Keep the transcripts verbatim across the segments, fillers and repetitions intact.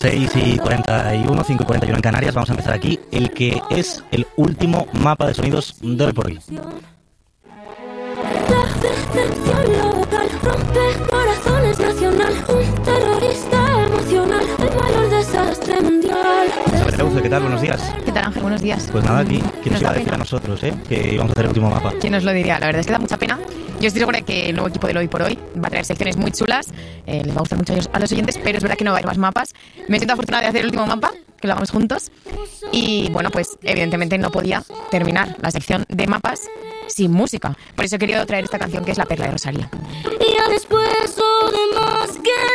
seis y cuarenta y uno, cinco y cuarenta y uno en Canarias. Vamos a empezar aquí el que es el último mapa de sonidos de hoy por hoy. La decepción local rompe corazones nacional, un terrorista emocional, el mayor desastre mundial. Isabel Reuce, ¿qué tal? Buenos días. ¿Qué tal, Ángel? Buenos días. Pues nada, aquí, ¿quién nos iba a decir pena. a nosotros, eh? Que íbamos a hacer el último mapa. ¿Quién nos lo diría? La verdad es que da mucha pena. Yo estoy segura que el nuevo equipo del Hoy por Hoy va a traer secciones muy chulas, eh, les va a gustar mucho a, ellos, a los oyentes, pero es verdad que no va a haber más mapas. Me siento afortunada de hacer el último mapa, que lo hagamos juntos. Y bueno, pues evidentemente no podía terminar la sección de mapas sin música. Por eso he querido traer esta canción que es La Perla de Rosalía. Y ya después lo demás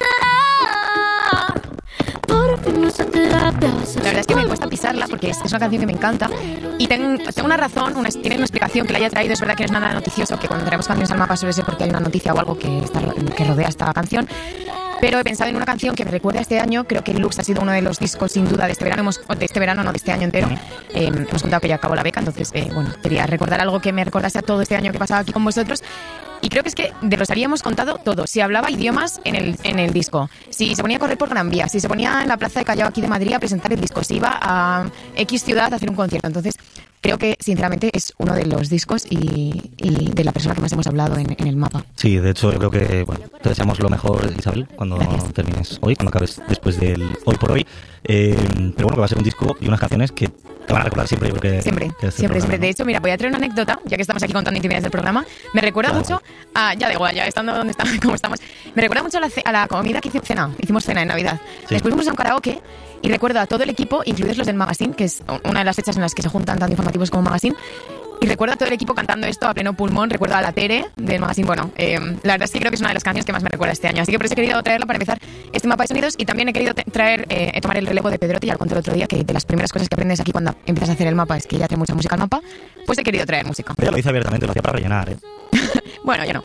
quedará. Por fin esa terapia. La verdad es que me cuesta pisarla porque es, es una canción que me encanta y ten, tengo una razón, una, tiene una explicación que la haya traído. Es verdad que no es nada noticioso, que cuando traemos canciones al mapa suele ser porque hay una noticia o algo que, está, que rodea esta canción. Pero he pensado en una canción que me recuerda a este año. Creo que Lux ha sido uno de los discos sin duda de este verano, hemos, de este verano, no de este año entero. Eh, hemos contado que ya acabó la beca, entonces eh, bueno, quería recordar algo que me recordase a todo este año que he pasado aquí con vosotros. Y creo que es que de Rosalía hemos contado todo. Si hablaba idiomas en el, en el disco, si se ponía a correr por Gran Vía, si se ponía en la Plaza de Callao aquí de Madrid a presentar el disco, si iba a X ciudad a hacer un concierto. Entonces creo que sinceramente es uno de los discos y, y de la persona que más hemos hablado en, en el mapa. Sí, de hecho yo creo que bueno, te deseamos lo mejor, Isabel, cuando Gracias. termines hoy, cuando acabes después del Hoy por Hoy. Eh, pero bueno, que va a ser un disco y unas canciones que te van a recordar siempre, yo creo que... Siempre, que este siempre, programa, siempre. ¿no? De hecho, mira, voy a traer una anécdota, ya que estamos aquí contando intimidades del programa. Me recuerda Claro. mucho a... Ya da igual, ya estando donde estamos, como estamos. Me recuerda mucho a la, ce- a la comida que hicimos cena. Hicimos cena en Navidad. Sí. Después fuimos a un karaoke y recuerdo a todo el equipo, incluidos los del magazine, que es una de las fechas en las que se juntan tanto informativos como magazine. Y recuerdo a todo el equipo cantando esto a pleno pulmón. Recuerdo a la Tere del magazine. Bueno, eh, la verdad es que creo que es una de las canciones que más me recuerda este año. Así que por eso he querido traerla para empezar este mapa de sonidos. Y también he querido te- traer, eh, tomar el relevo de Pedrote. Ya lo conté el otro día, que de las primeras cosas que aprendes aquí cuando empiezas a hacer el mapa es que ya trae mucha música al mapa. Pues he querido traer música. Ella lo dice abiertamente, lo hacía para rellenar, ¿eh? Bueno, ya no.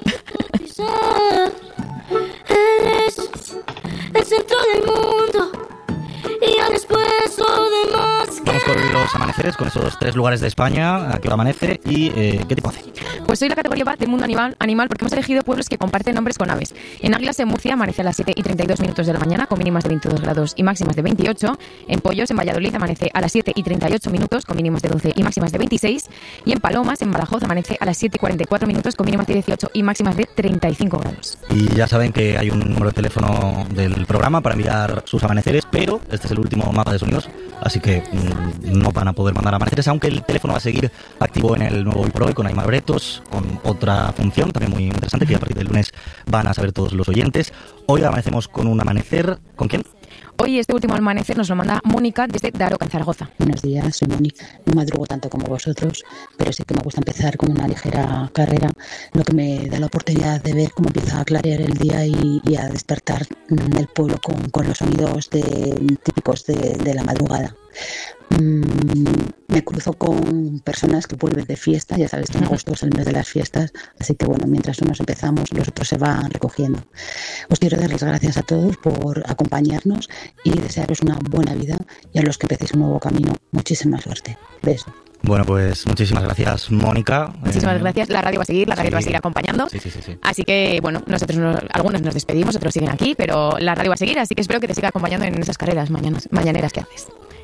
Eres el centro del mundo. Y ya después lo demás Vamos con los amaneceres, con esos tres lugares de España, a qué hora amanece y eh, qué tipo hace. Pues soy la categoría B A del mundo animal, animal porque hemos elegido pueblos que comparten nombres con aves. En Águilas, en Murcia, amanece a las siete y treinta y dos minutos de la mañana, con mínimas de veintidós grados y máximas de veintiocho. En Pollos, en Valladolid, amanece a las siete y treinta y ocho minutos, con mínimas de doce y máximas de veintiséis. Y en Palomas, en Badajoz, amanece a las siete y cuarenta y cuatro minutos, con mínimas de dieciocho y máximas de treinta y cinco grados. Y ya saben que hay un número de teléfono del programa para enviar sus amaneceres, pero este es el último mapa de sonidos, así que mmm, no van a poder mandar amaneceres, aunque el teléfono va a seguir activo en el nuevo Hoy por Hoy con Aymar Bretos, con otra función también muy interesante que a partir del lunes van a saber todos los oyentes. Hoy amanecemos con un amanecer, ¿con quién? Hoy este último amanecer nos lo manda Mónica desde Daroca, en Zaragoza. Buenos días, soy Mónica. No madrugo tanto como vosotros, pero sí que me gusta empezar con una ligera carrera, lo que me da la oportunidad de ver cómo empieza a clarear el día y, y a despertar el pueblo con, con los sonidos de, típicos de, de la madrugada. Mm, me cruzo con personas que vuelven de fiesta, ya sabéis que en agosto es el mes de las fiestas, así que bueno, mientras unos empezamos, los otros se van recogiendo. Os quiero dar las gracias a todos por acompañarnos y desearos una buena vida, y a los que empecéis un nuevo camino, muchísima suerte. Beso. Bueno, pues muchísimas gracias, Mónica. Muchísimas Eh, gracias. La radio va a seguir, la radio sí. va a seguir acompañando. Sí, sí, sí, sí. Así que, bueno, nosotros nos- algunos nos despedimos, otros siguen aquí, pero la radio va a seguir, así que espero que te siga acompañando en esas carreras mañanas, mañaneras que haces.